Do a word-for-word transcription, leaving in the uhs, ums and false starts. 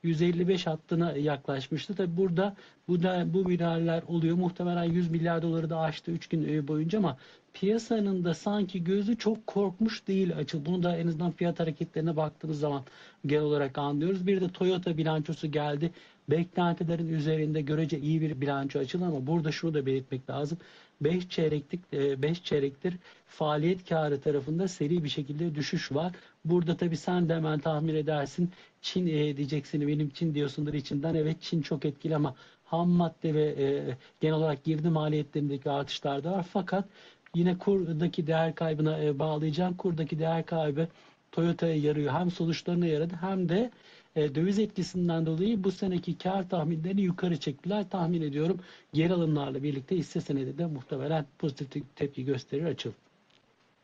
yüz elli beş hattına yaklaşmıştı. Tabi burada bu da bu müdahaleler oluyor. Muhtemelen yüz milyar doları da aştı üç gün e, boyunca ama piyasanın da sanki gözü çok korkmuş değil açıl. Bunu da en azından fiyat hareketlerine baktığımız zaman genel olarak anlıyoruz. Bir de Toyota bilançosu geldi. Beklentilerin üzerinde görece iyi bir bilanço açıldı ama burada şunu da belirtmek lazım. beş çeyreklik beş çeyrektir faaliyet karı tarafında seri bir şekilde düşüş var. Burada tabii sen de hemen tahmin edersin. Çin e, diyeceksin, benim Çin diyorsundur içinden. Evet, Çin çok etkili ama ham madde ve e, genel olarak girdi maliyetlerindeki artışlar da var. Fakat yine kurdaki değer kaybına e, bağlayacağım. Kurdaki değer kaybı Toyota'ya yarıyor. Hem sonuçlarına yaradı hem de e, döviz etkisinden dolayı bu seneki kar tahminlerini yukarı çektiler. Tahmin ediyorum geri alımlarla birlikte hisse senedi de muhtemelen pozitif tepki gösterir açıl.